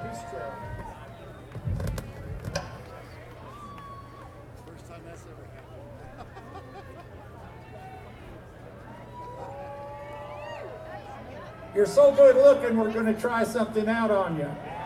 You're so good looking, we're going to try something out on you.